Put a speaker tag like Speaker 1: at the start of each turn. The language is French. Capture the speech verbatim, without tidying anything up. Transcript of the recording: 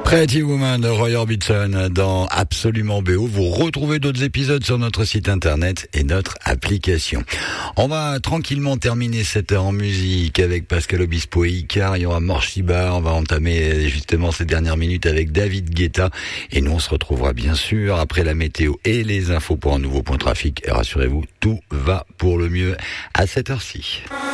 Speaker 1: Pretty Woman de Roy Orbison dans Absolument B O. Vous retrouvez d'autres épisodes sur notre site internet et notre application. On va tranquillement terminer cette heure en musique avec Pascal Obispo et Icar. Il y aura Morshiba. On va entamer justement ces dernières minutes avec David Guetta. Et nous, on se retrouvera bien sûr après la météo et les infos pour un nouveau point trafic. Et rassurez-vous, tout va pour le mieux à cette heure-ci.